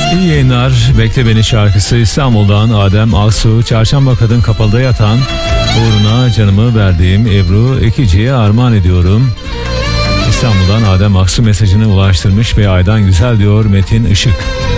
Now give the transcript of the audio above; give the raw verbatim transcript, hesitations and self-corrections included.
İyi yayınlar. Bekle Beni şarkısı İstanbul'dan Adem Aksu. Çarşamba kadın kapalıda yatan uğruna canımı verdiğim Ebru Ekici'ye armağan ediyorum. İstanbul'dan Adem Aksu mesajını ulaştırmış ve aydan güzel diyor Metin Işık.